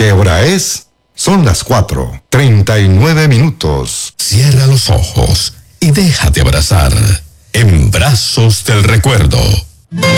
¿Qué hora es? Son las 4:39. Cierra los ojos y déjate abrazar en brazos del recuerdo.